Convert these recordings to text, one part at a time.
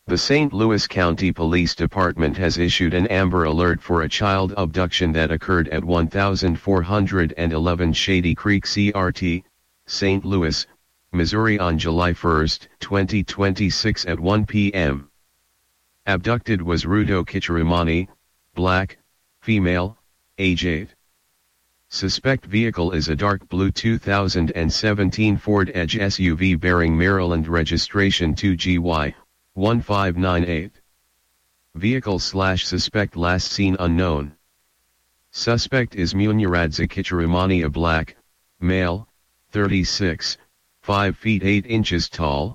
The St. Louis County Police Department has issued an Amber Alert for a child abduction that occurred at 1411 Shady Creek CRT, St. Louis, Missouri on July 1, 2026 at 1 p.m. Abducted was Rudo Kichirimani, black, female, age 8. Suspect vehicle is a dark blue 2017 Ford Edge SUV bearing Maryland registration 2GY. 1598. Vehicle/suspect last seen unknown. Suspect is Munyaradza Kichirimani, a black, male, 36, 5 feet 8 inches tall,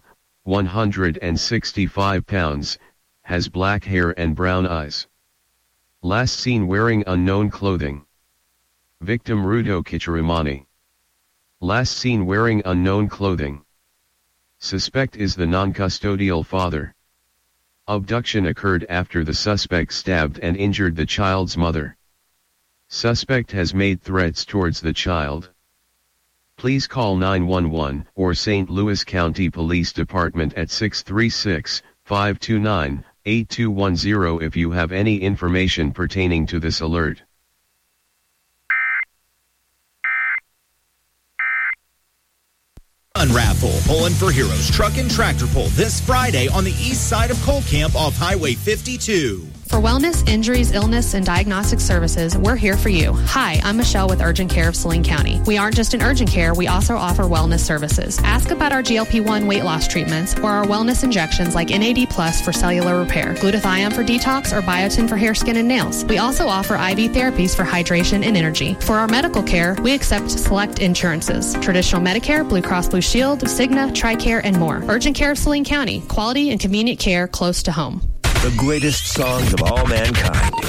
165 pounds, has black hair and brown eyes. Last seen wearing unknown clothing. Victim Rudo Kichirimani. Last seen wearing unknown clothing. Suspect is the non-custodial father. Abduction occurred after the suspect stabbed and injured the child's mother. Suspect has made threats towards the child. Please call 911 or St. Louis County Police Department at 636-529-8210 if you have any information pertaining to this alert. Raffle, Pulling for Heroes Truck and Tractor Pull this Friday on the east side of Cole Camp off Highway 52. For wellness, injuries, illness, and diagnostic services, we're here for you. Hi, I'm Michelle with Urgent Care of Saline County. We aren't just in urgent care, we also offer wellness services. Ask about our GLP-1 weight loss treatments or our wellness injections like NAD Plus for cellular repair, glutathione for detox, or biotin for hair, skin, and nails. We also offer IV therapies for hydration and energy. For our medical care, we accept select insurances: traditional Medicare, Blue Cross Blue Shield, Cigna, TRICARE, and more. Urgent Care of Saline County, quality and convenient care close to home. The greatest songs of all mankind.